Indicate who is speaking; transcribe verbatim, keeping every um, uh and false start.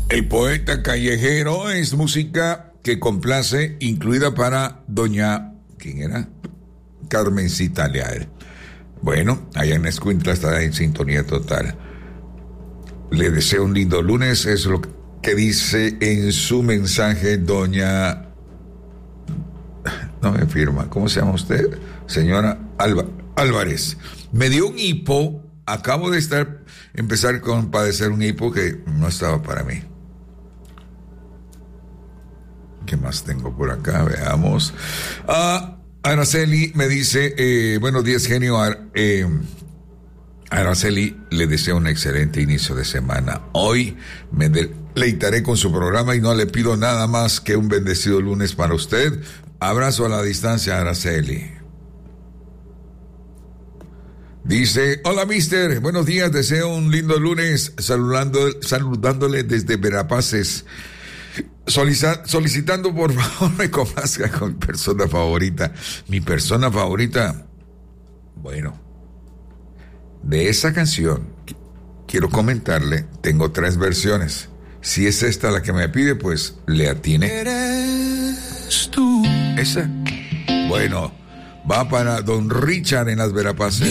Speaker 1: El poeta callejero es música que complace, incluida para doña, ¿quién era? Carmencita Leal. Bueno, allá en Escuintla estará en sintonía total. Le deseo un lindo lunes, es lo que dice en su mensaje doña... No me firma, ¿cómo se llama usted? Señora Alba, Álvarez. Me dio un hipo, acabo de estar, empezar con padecer un hipo que no estaba para mí. ¿Qué más tengo por acá? Veamos. Ah, Araceli me dice, eh, buenos días, genio. Ar, eh, Araceli le deseo un excelente inicio de semana. Hoy me deleitaré con su programa y no le pido nada más que un bendecido lunes para usted. Abrazo a la distancia, Araceli. Dice, hola mister, buenos días, deseo un lindo lunes, saludando, saludándole desde Verapaces. Solicita, solicitando por favor me complazca con mi persona favorita. Mi persona favorita, bueno, de esa canción quiero comentarle, tengo tres versiones. Si es esta la que me pide, pues le atiene. ¿Eres tú? Esa. Bueno, va para don Richard en las Verapaces.